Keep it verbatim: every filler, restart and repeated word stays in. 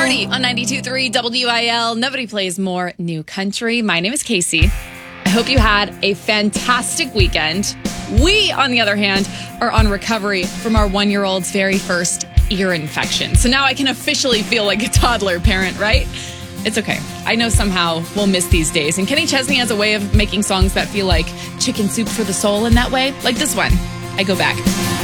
Party on ninety-two point three W I L. Nobody plays more new country. My name is Casey. I hope you had a fantastic weekend. We, on the other hand, are on recovery from our one-year-old's very first ear infection. So now I can officially feel like a toddler parent, right? It's okay. I know somehow we'll miss these days. And Kenny Chesney has a way of making songs that feel like chicken soup for the soul in that way. Like this one. I Go Back.